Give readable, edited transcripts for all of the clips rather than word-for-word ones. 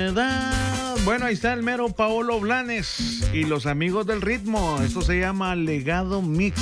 ansiedad. Bueno, ahí está el mero Paolo Blanes y los amigos del ritmo. Esto se llama Legado Mix.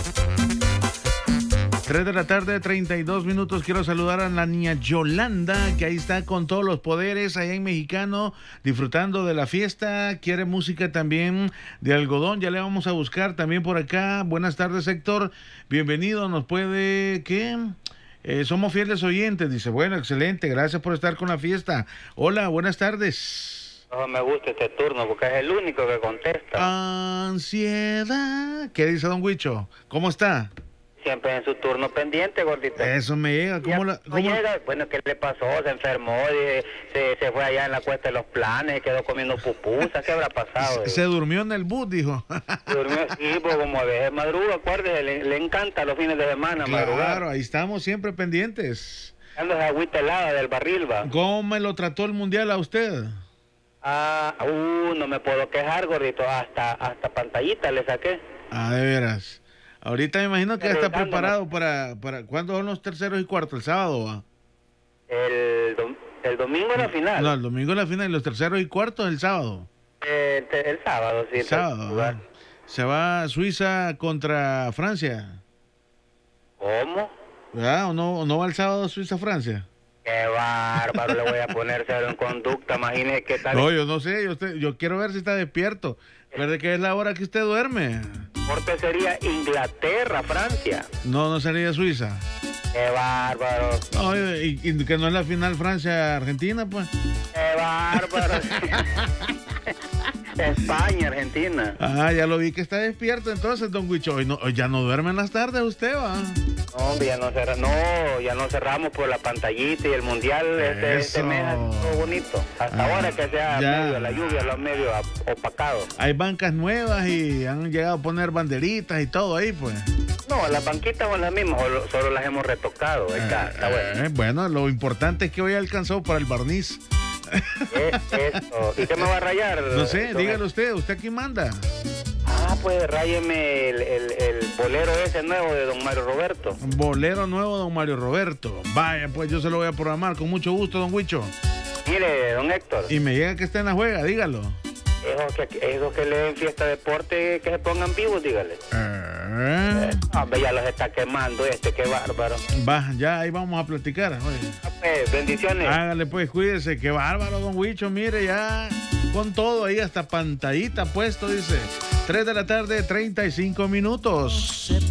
3 de la tarde, 32 minutos. Quiero saludar a la niña Yolanda, que ahí está con todos los poderes allá en Mexicano, disfrutando de la fiesta. Quiere música también de algodón. Ya le vamos a buscar también por acá. Buenas tardes, Héctor. Bienvenido. Nos puede... ¿Qué? Somos fieles oyentes. Dice, bueno, excelente. Gracias por estar con la fiesta. Hola, buenas tardes. No me gusta este turno porque es el único que contesta. Ansiedad. ¿Qué dice don Huicho? ¿Cómo está? Siempre en su turno pendiente, gordito. Eso me llega. ¿Cómo llega? Bueno, ¿qué le pasó? Se enfermó, se fue allá en la Cuesta de los Planes, quedó comiendo pupusas. ¿Qué habrá pasado? Se durmió en el bus, dijo. Durmió, sí, pues como a veces madruga, acuérdese, le encanta los fines de semana madrugar. Claro, ahí estamos siempre pendientes. Ando esa agüita helada del barril, va. ¿Cómo me lo trató el mundial a usted? No me puedo quejar, gordito. Hasta pantallita le saqué. De veras. Ahorita me imagino que ya está preparado para... ¿Cuándo son los terceros y cuartos? ¿El sábado, va? El domingo es la final. No, el domingo es la final y los terceros y cuartos el sábado. El sábado, sí. El sábado, se va Suiza contra Francia. ¿Cómo? ¿Verdad? ¿O no va el sábado Suiza-Francia? Qué bárbaro, le voy a poner cero en conducta, imagínese qué tal. No, yo no sé, yo quiero ver si está despierto. ¿Verdad que es la hora que usted duerme? Porque sería Inglaterra, Francia. No sería Suiza. Qué bárbaro. No, y que no es la final Francia-Argentina, pues. Qué bárbaro. España, Argentina. Ya lo vi que está despierto entonces, don Huicho. Hoy ya no duerme en las tardes usted, va. No, hombre, ya no cerramos por la pantallita y el mundial este mes es bonito. Hasta ahora que sea medio la lluvia, lo medio opacado. Hay bancas nuevas y han llegado a poner banderitas y todo ahí, pues. No, las banquitas son las mismas, solo las hemos retocado. Está bueno. Bueno, lo importante es que hoy alcanzó para el barniz. Eso. ¿Y qué me va a rayar? No sé, dígalo usted aquí manda. Pues ráyeme el bolero ese nuevo de don Mario Roberto. Bolero nuevo de don Mario Roberto. Vaya, pues yo se lo voy a programar con mucho gusto, don Huicho. Mire, don Héctor. Y me llega que está en la juega, dígalo. Esos que leen fiesta deporte, que se pongan vivos, dígale. Ya los está quemando qué bárbaro. Ya ahí vamos a platicar. Pues, bendiciones. Hágale pues, cuídese, qué bárbaro, don Huicho, mire, ya con todo ahí, hasta pantallita puesto, dice. 3 de la tarde, 35 minutos.